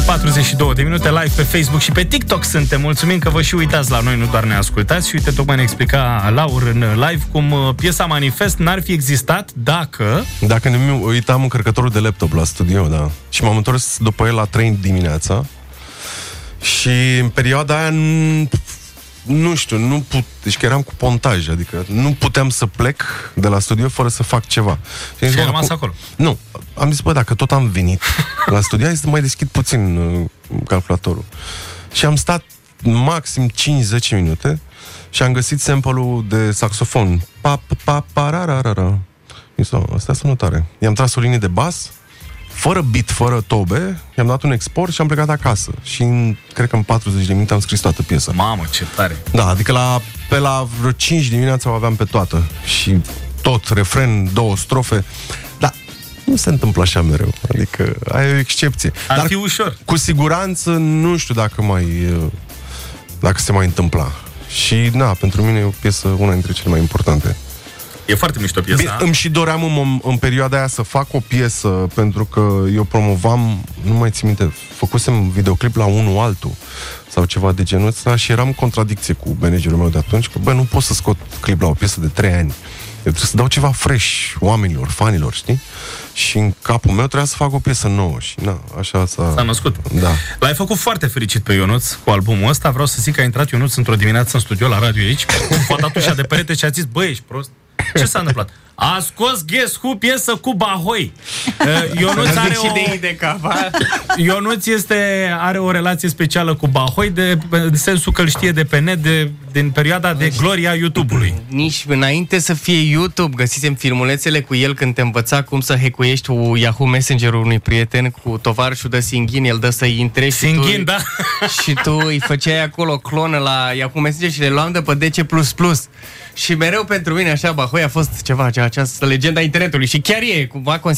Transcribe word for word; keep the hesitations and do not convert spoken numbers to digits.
patruzeci și două de minute live pe Facebook și pe TikTok suntem. Mulțumim că vă și uitați la noi, nu doar ne ascultați. Și uite, tocmai ne explica Laur în live cum piesa Manifest n-ar fi existat dacă... Dacă ne uitam încărcătorul de laptop la studio, da. Și m-am întors după el la trei dimineața. Și în perioada aia nu știu, nu put, deci că eram cu pontaj, adică nu puteam să plec de la studio fără să fac ceva. Și ai rămas acolo? Nu, am zis, bă, dacă tot am venit la studio, hai să mai deschid puțin uh, calculatorul. Și am stat maxim cinci zece minute și am găsit sample-ul de saxofon. Pa, pa, pa, ra, ra, ra, ra. Asta sună tare. I-am tras o linie de bas, fără beat, fără tobe, i-am dat un export și am plecat acasă. Și în, cred că în patruzeci de minute am scris toată piesa. Mamă, ce tare! Da, adică la, pe la vreo cinci dimineața o aveam pe toată. Și tot, refren, două strofe. Dar nu se întâmplă așa mereu. Adică ai o excepție. Ar Dar fi ușor. Cu siguranță nu știu dacă mai dacă se mai întâmpla. Și na, pentru mine e o piesă una dintre cele mai importante. E foarte mișto piesa. Bine, îmi și doream în, în perioada aia să fac o piesă, pentru că eu promovam, nu mai țin minte, făcusem videoclip la unul altul sau ceva de genul ăsta și eram în contradicție cu managerul meu de atunci, că bă, nu pot să scot clip la o piesă de trei ani. Eu trebuie să dau ceva fresh oamenilor, fanilor, știi? Și în capul meu trebuia să fac o piesă nouă și na, așa s-a... S-a născut. Da. L-ai făcut foarte fericit pe Ionuț cu albumul ăsta. Vreau să zic că a intrat Ionuț într-o dimineață în studio la radio aici, cu patatușa de perete și a zis, băi, ești prost? Ce s-a întâmplat? A scos Guess Who piesă cu Bahoi. Ionuț are o... Ionuț este, are o relație specială cu Bahoi de, în sensul că îl știe de pe net de, din perioada de gloria YouTube-ului. Nici înainte să fie YouTube găsisem filmulețele cu el când te învăța cum să hackuiești Yahoo Messenger-ul unui prieten cu tovarășul de Singhin, el dă să intre și Singhin, tu, da. și tu îi făceai acolo clonă la Yahoo Messenger și le luam de pe D C plus plus. Și mereu pentru mine așa Bahoi a fost ceva, această legenda internetului și chiar e, cumva consider